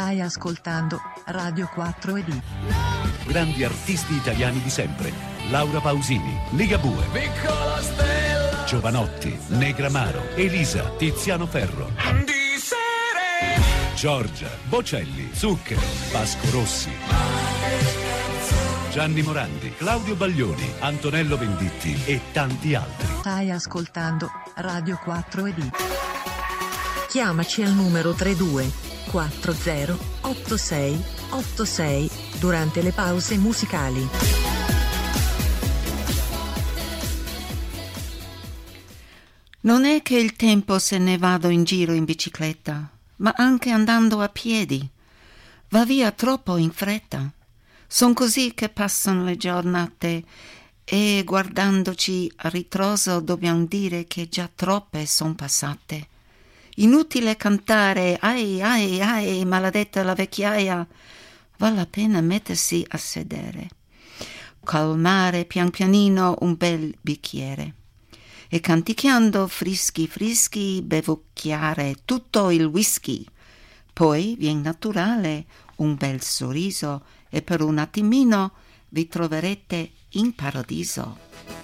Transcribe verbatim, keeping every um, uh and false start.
Stai ascoltando Radio quattro E D. Grandi artisti italiani di sempre. Laura Pausini, Ligabue, Piccola Stella, Giovanotti, Negramaro, Elisa, Tiziano Ferro, di sere, Giorgia, Bocelli, Zucchero, Vasco Rossi, Gianni Morandi, Claudio Baglioni, Antonello Venditti e tanti altri. Stai ascoltando Radio quattro E D. Chiamaci al numero trentadue quaranta ottantasei ottantasei durante le pause musicali. Non è che il tempo se ne vado in giro in bicicletta, ma anche andando a piedi. Va via troppo in fretta. Son così che passano le giornate e guardandoci a ritroso dobbiamo dire che già troppe son passate. Inutile cantare ai ai ai maledetta la vecchiaia. Vale la pena mettersi a sedere, calmare pian pianino un bel bicchiere e canticchiando frischi frischi bevucchiare tutto il whisky. Poi vien naturale un bel sorriso e per un attimino vi troverete in paradiso.